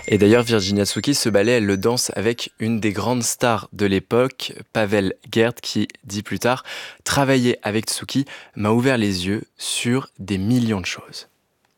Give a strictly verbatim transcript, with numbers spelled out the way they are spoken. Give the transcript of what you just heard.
Et d'ailleurs, Virginia Tsouki, ce ballet, elle le danse avec une des grandes stars de l'époque, Pavel Gert, qui dit plus tard: travailler avec Tsouki m'a ouvert les yeux sur des millions de choses.